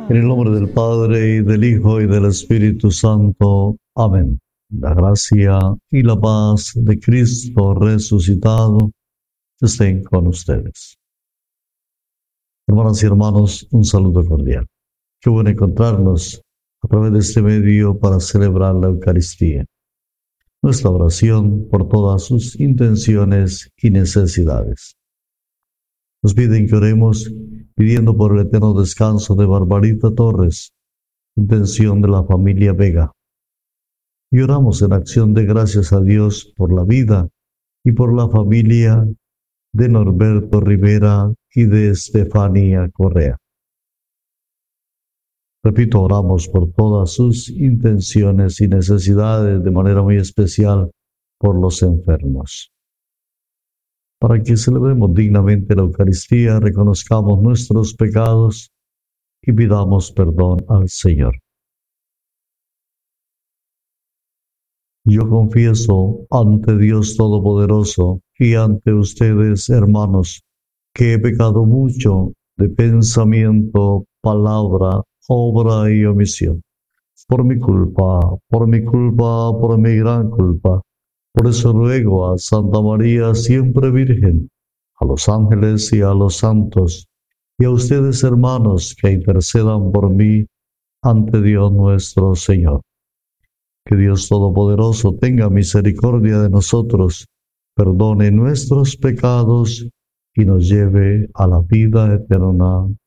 En el nombre del Padre, y del Hijo, y del Espíritu Santo. Amén. La gracia y la paz de Cristo resucitado estén con ustedes. Hermanas y hermanos, un saludo cordial. Qué bueno encontrarnos a través de este medio para celebrar la Eucaristía. Nuestra oración por todas sus intenciones y necesidades. Nos piden que oremos pidiendo por el eterno descanso de Barbarita Torres, intención de la familia Vega. Y oramos en acción de gracias a Dios por la vida y por la familia de Norberto Rivera y de Estefanía Correa. Repito, oramos por todas sus intenciones y necesidades, de manera muy especial por los enfermos. Para que celebremos dignamente la Eucaristía, reconozcamos nuestros pecados y pidamos perdón al Señor. Yo confieso ante Dios Todopoderoso y ante ustedes, hermanos, que he pecado mucho de pensamiento, palabra, obra y omisión. Por mi culpa, por mi gran culpa. Por eso ruego a Santa María, siempre Virgen, a los ángeles y a los santos, y a ustedes, hermanos, que intercedan por mí ante Dios nuestro Señor. Que Dios Todopoderoso tenga misericordia de nosotros, perdone nuestros pecados y nos lleve a la vida eterna.